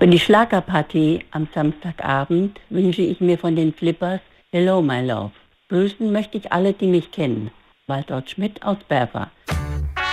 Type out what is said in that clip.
Für die Schlagerparty am Samstagabend wünsche ich mir von den Flippers Hello My Love. Grüßen möchte ich alle, die mich kennen. Waltraud Schmidt aus Berber.